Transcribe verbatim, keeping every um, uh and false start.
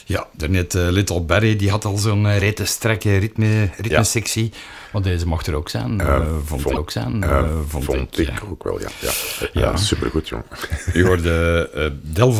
Ja, daarnet uh, Little Barry, die had al zo'n uh, rete strakke ritme, ritmesectie. Ja. Maar deze mocht er ook zijn. Uh, vond, vond er ook zijn. Uh, uh, vond vond ik, ik ik ja. ook wel, ja. ja. ja. ja supergoed, jong. U hoorde uh, Delve